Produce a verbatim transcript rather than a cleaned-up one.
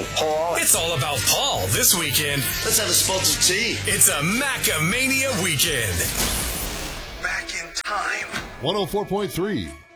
Paul. It's all about Paul this weekend. Let's have a spot of tea. It's a Macamania weekend. Back in time. one oh four point three